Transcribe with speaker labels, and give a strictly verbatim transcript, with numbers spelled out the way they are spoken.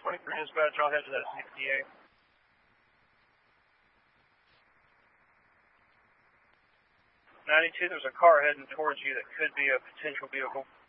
Speaker 1: twenty-three dispatch, I'll head to that sixty-eight. ninety-two, there's a car heading towards you that could be a potential vehicle.